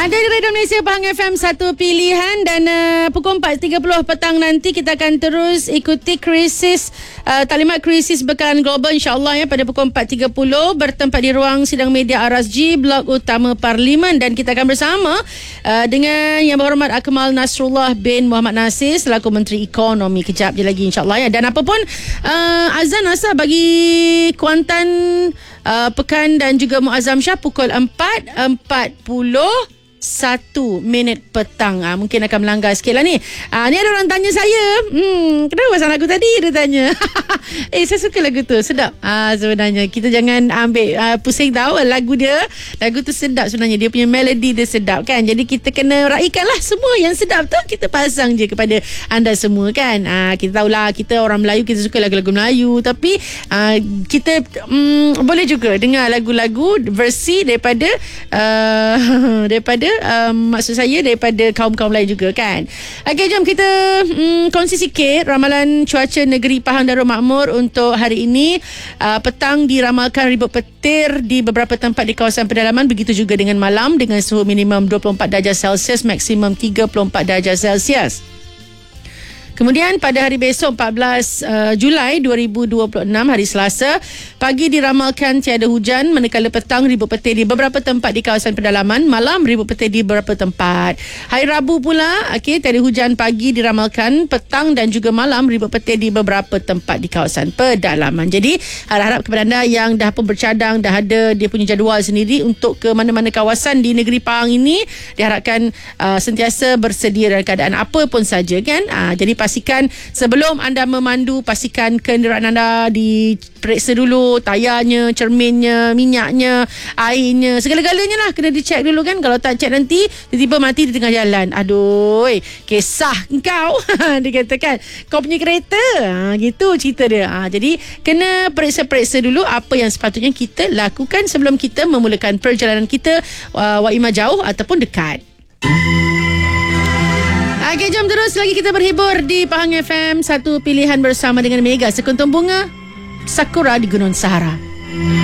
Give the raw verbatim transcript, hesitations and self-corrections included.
Ada di Radio Malaysia Pahang F M satu pilihan. Dan uh, pukul empat tiga puluh petang nanti kita akan terus ikuti krisis uh, Taklimat Krisis Bekalan Global, insyaAllah ya, pada pukul empat tiga puluh bertempat di ruang sidang media Aras G, Blok Utama Parlimen. Dan kita akan bersama uh, dengan Yang Berhormat Akmal Nasrullah bin Muhammad Nasir selaku Menteri Ekonomi. Kejap je lagi insyaAllah ya. Dan apapun uh, azan asal bagi Kuantan, uh, Pekan dan juga Muazzam Shah pukul empat empat puluh satu minit petang. Ah, mungkin akan melanggar sikit lah ni. Ah, ni ada orang tanya saya, hmm, kenapa pasang lagu tadi? Dia tanya. eh, saya suka lagu tu, sedap. Ah, sebenarnya kita jangan ambil ah, pusing tahu lagu dia. Lagu tu sedap sebenarnya. Dia punya melodi dia sedap kan. Jadi kita kena raikan lah semua yang sedap tu. Kita pasang je kepada anda semua kan. Ah, kita tahulah kita orang Melayu, kita suka lagu-lagu Melayu. Tapi ah, kita mm, boleh juga dengar lagu-lagu versi daripada uh, daripada Um, maksud saya daripada kaum-kaum lain juga kan. Okey, jom kita um, kongsi sikit ramalan cuaca negeri Pahang Darul Makmur untuk hari ini. Uh, petang diramalkan ribut petir di beberapa tempat di kawasan pedalaman. Begitu juga dengan malam dengan suhu minimum dua puluh empat darjah Celsius, maksimum tiga puluh empat darjah Celsius. Kemudian pada hari besok empat belas uh, Julai dua ribu dua puluh enam, hari Selasa, pagi diramalkan tiada hujan, manakala petang ribut petir di beberapa tempat di kawasan pedalaman, malam ribut petir di beberapa tempat. Hari Rabu pula, okey, tiada hujan, pagi diramalkan, petang dan juga malam ribut petir di beberapa tempat di kawasan pedalaman. Jadi harap-harap kepada anda yang dah pun bercadang, dah ada dia punya jadual sendiri untuk ke mana-mana kawasan di negeri Pahang ini, diharapkan uh, sentiasa bersedia dalam keadaan apa pun saja kan. Uh, jadi pastikan sebelum anda memandu, pastikan kenderaan anda diperiksa dulu, tayarnya, cerminnya, minyaknya, airnya, segala-galanya lah kena dicek dulu kan. Kalau tak cek nanti tiba-tiba mati di tengah jalan. Aduh, kisah engkau. Dia katakan kau punya kereta, ha, gitu cerita dia. Ha, jadi kena periksa-periksa dulu apa yang sepatutnya kita lakukan sebelum kita memulakan perjalanan kita, uh, waimah jauh ataupun dekat. Okey, jom terus lagi kita berhibur di Pahang F M satu pilihan bersama dengan Mega Sekuntum Bunga Sakura di Gunung Sahara.